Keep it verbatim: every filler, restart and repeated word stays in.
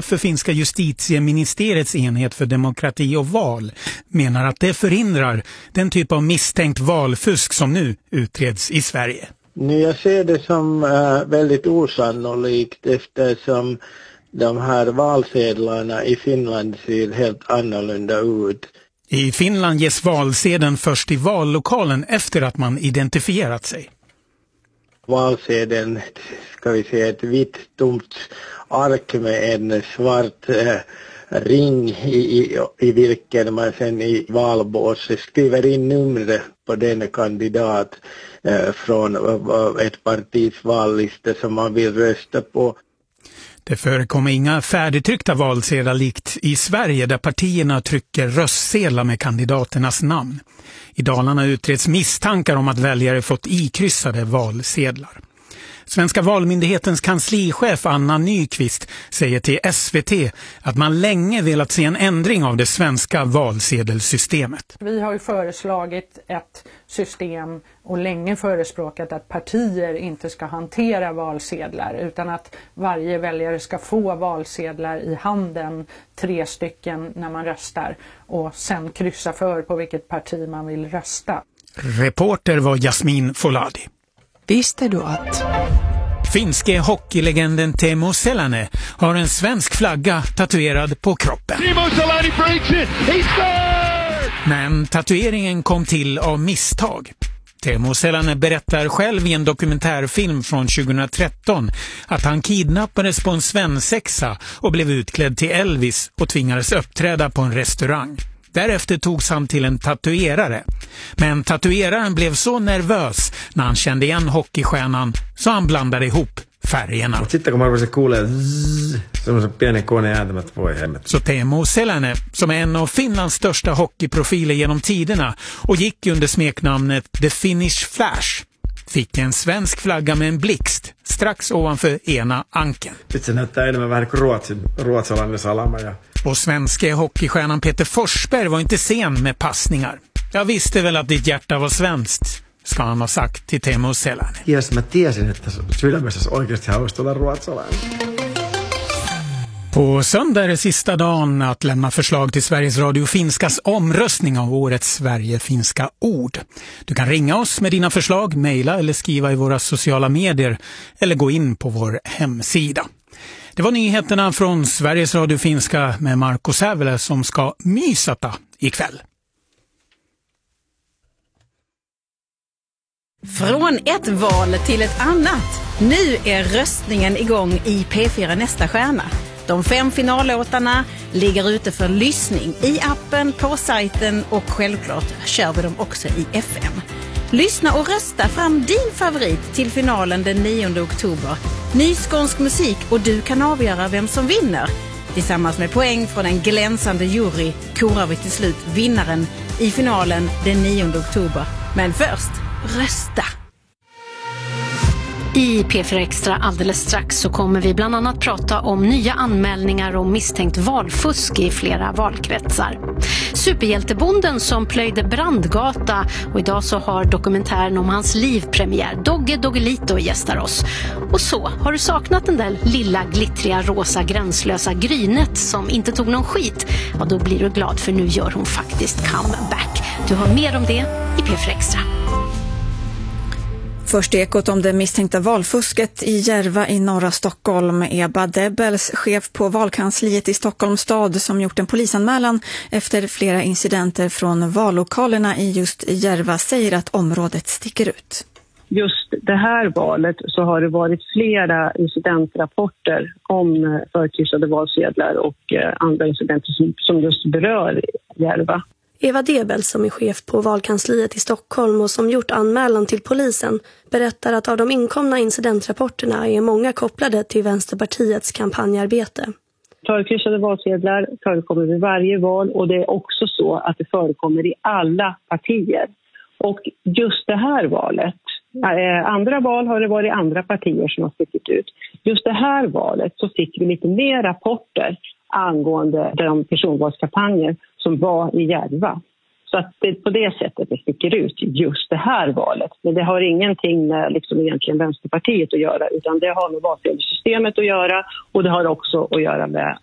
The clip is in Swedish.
chef för finska justitieministeriets enhet för demokrati och val menar att det förhindrar den typ av misstänkt valfusk som nu utreds i Sverige. Jag ser det som äh, väldigt osannolikt eftersom de här valsedlarna i Finland ser helt annorlunda ut. I Finland ges valsedeln först i vallokalen efter att man identifierat sig. Valsedeln, ska vi säga, ett vitt tomt ark med en svart äh, ring i, i, i vilken man sen i valbåset skriver in numret på den kandidat äh, från äh, ett partis vallista som man vill rösta på. Det förekommer inga färdigtryckta valsedlar likt i Sverige där partierna trycker röstsedlar med kandidaternas namn. I Dalarna utreds misstankar om att väljare fått ikryssade valsedlar. Svenska valmyndighetens kanslichef Anna Nyqvist säger till S V T att man länge velat se en ändring av det svenska valsedelsystemet. Vi har ju föreslagit ett system och länge förespråkat att partier inte ska hantera valsedlar utan att varje väljare ska få valsedlar i handen, tre stycken när man röstar och sen kryssa för på vilket parti man vill rösta. Reporter var Jasmin Foladi. Visste du att... Finske hockeylegenden Teemu Selänne har en svensk flagga tatuerad på kroppen. Men tatueringen kom till av misstag. Teemu Selänne berättar själv i en dokumentärfilm från tjugohundratretton att han kidnappades på en svensexa och blev utklädd till Elvis och tvingades uppträda på en restaurang. Därefter togs han till en tatuerare. Men tatueraren blev så nervös när han kände igen hockeystjärnan så han blandade ihop färgerna. Sitten kun mä rupesin kuulee semmoisen pienen koneen ääntä, että voi hemmet. Så Teemu Selänne, som är en av Finlands största hockeyprofiler genom tiderna och gick under smeknamnet The Finnish Flash, fick en svensk flagga med en blixt strax ovanför ena ankeln. Se näyttää enemmän vähän kuin ruotsin, ruotsalainen salama. Ja... Och svenska hockeystjärnan Peter Forsberg var inte sen med passningar. Jag visste väl att ditt hjärta var svenskt, ska han ha sagt till Teemu Selänne. Yes, mä tiesin, että sydämessä oikeasti haluaisi tulla ruotsalainen. På söndag är det sista dagen att lämna förslag till Sveriges Radio Finskas omröstning av årets Sverige-finska ord. Du kan ringa oss med dina förslag, mejla eller skriva i våra sociala medier eller gå in på vår hemsida. Det var nyheterna från Sveriges Radio Finska med Marko Sävele som ska mysata ikväll. Från ett val till ett annat. Nu är röstningen igång i P fyra Nästa stjärna. De fem finallåtarna ligger ute för lyssning i appen, på sajten och självklart kör vi dem också i F M. Lyssna och rösta fram din favorit till finalen den nionde oktober. Ny skånsk musik och du kan avgöra vem som vinner. Tillsammans med poäng från en glänsande jury korar vi till slut vinnaren i finalen den nionde oktober. Men först, rösta! I P fyra Extra alldeles strax så kommer vi bland annat prata om nya anmälningar om misstänkt valfusk i flera valkretsar. Superhjältebonden som plöjde brandgata och idag så har dokumentären om hans liv premiär. Dogge Doggelito gästar oss. Och så, har du saknat den där lilla glittriga rosa gränslösa grynet som inte tog någon skit? Ja, då blir du glad för nu gör hon faktiskt comeback. Du har mer om det i P fyra Extra. Först ekot om det misstänkta valfusket i Järva i norra Stockholm. Ebba Debbels, chef på valkansliet i Stockholms stad, som gjort en polisanmälan efter flera incidenter från vallokalerna i just Järva, säger att området sticker ut. Just det här valet så har det varit flera incidentrapporter om förkryssade valsedlar och andra incidenter som, som just berör Järva. Eva Debel, som är chef på valkansliet i Stockholm och som gjort anmälan till polisen, berättar att av de inkomna incidentrapporterna är många kopplade till Vänsterpartiets kampanjarbete. Förkryssade valsedlar förekommer vid varje val och det är också så att det förekommer i alla partier. Och just det här valet, andra val har det varit andra partier som har stickit ut. Just det här valet så fick vi lite mer rapporter angående de personvalskampanjer som var i Järva. Så att det på det sättet det sticker ut just det här valet. Men det har ingenting med liksom egentligen Vänsterpartiet att göra, utan det har med valsedelssystemet att göra och det har också att göra med